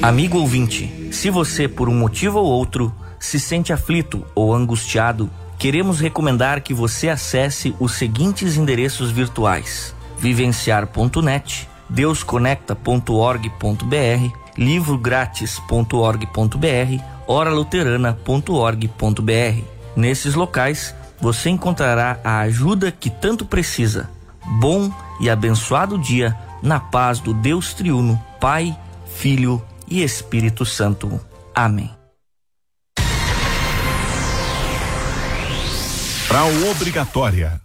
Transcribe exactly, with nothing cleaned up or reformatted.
Amigo ouvinte, se você por um motivo ou outro se sente aflito ou angustiado, queremos recomendar que você acesse os seguintes endereços virtuais: vivenciar ponto net, deusconecta ponto org ponto br, livrogratis ponto org ponto br, oraluterana ponto org ponto br. Nesses locais você encontrará a ajuda que tanto precisa. Bom e abençoado dia na paz do Deus triuno, Pai, Filho e Espírito Santo. Amém. Pra obrigatória.